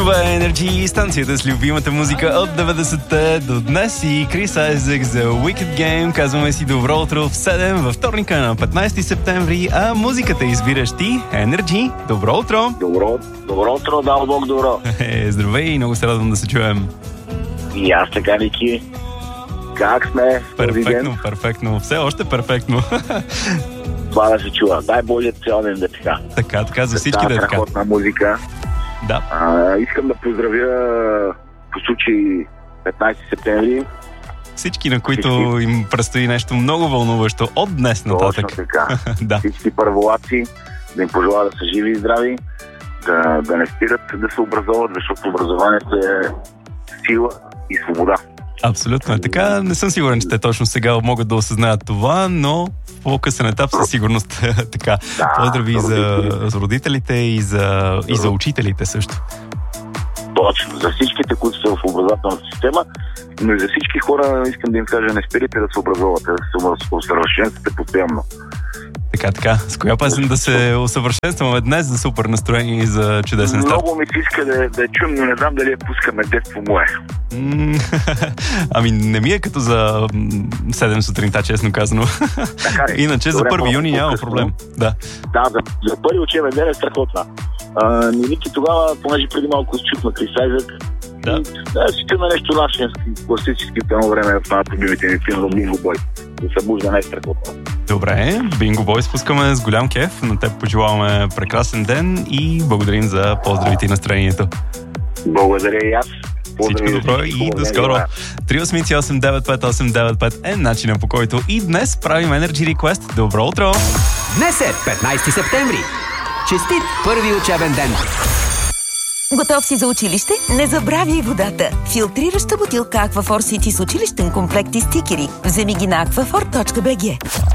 Това е Energy, станцията с любимата музика от 90-те до днес и Крис Айзек за Wicked Game. Казваме си добро утро в 7 във вторника на 15 септември, а музиката избираш ти, Energy. Добро утро! Добро утро, дал Бог добро. Здравей, много се радвам да се чуем. И аз така, Ники. Как сме? Перфектно. Все още перфектно. Това да се чува. Дай Боже цял ден да така. Така, за всички да е така. Страхотна музика. Да. Искам да поздравя по случай 15 септември. Всички, на които им предстои нещо много вълнуващо от днес нататък. Точно така. Да. Всички първолаци, да им пожелая да са живи и здрави, да не спират да се образоват, защото образованието е сила и свобода. Абсолютно е така. Не съм сигурен, че те точно сега могат да осъзнаят това, но в по-късен етап със сигурност така. Да, поздрави за родителите и за учителите също. Точно. За всичките, които са в образователната система, но и за всички хора искам да им кажа, не спирайте да се образовате, да се усъвършенствате постоянно. Така. С коя песен да се усъвършенстваме днес за супер настроение и за чудесен старт? Много ми се иска да я чуем, но не знам дали я пускаме детство мое. Ами не ми е като за 7 сутринта, честно казано. Иначе за 1 юни няма проблем. Да, за първи учебен ден е страхотна. Ники тогава, понеже преди малко изчухме Крис Айзек, да си чуме нещо наше класически в едно време в любимите ми филм Бинго Бой. Да събужда най-страхотно. Добре, Бинго Бой спускаме с голям кеф. На теб пожелаваме прекрасен ден и благодарим за поздравите и настроението. Благодаря и аз. Всичко добро и до скоро. 388-95895 е начинът, по който и днес правим Energy Request. Добро утро! Днес е 15 септември. Честит първи учебен ден! Готов си за училище? Не забравяй водата. Филтрираща бутилка Aquaphor City с училищен комплект и стикери. Вземи ги на aquaphor.bg.